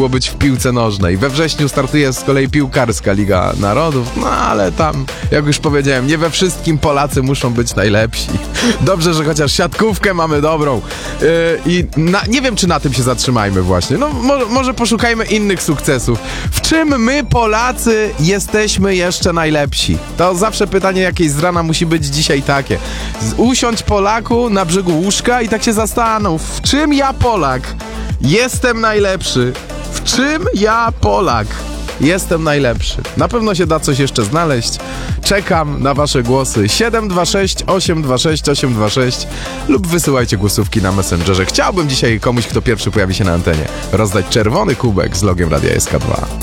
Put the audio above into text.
mogło być w piłce nożnej. We wrześniu startuje z kolei piłkarska Liga Narodów, no ale tam, jak już powiedziałem, nie we wszystkim Polacy muszą być najlepsi. Dobrze, że chociaż siatkówkę mamy dobrą. Nie wiem, czy na tym się zatrzymajmy właśnie. No może poszukajmy innych sukcesów. W czym my, Polacy, jesteśmy jeszcze najlepsi? To zawsze pytanie jakieś z rana musi być dzisiaj takie. Usiądź, Polaku, na brzegu łóżka i tak się zastanów, w czym ja, Polak, jestem najlepszy? W czym ja, Polak, jestem najlepszy? Na pewno się da coś jeszcze znaleźć. Czekam na wasze głosy. 726 826 826 lub wysyłajcie głosówki na Messengerze. Chciałbym dzisiaj komuś, kto pierwszy pojawi się na antenie, rozdać czerwony kubek z logiem Radia SK2.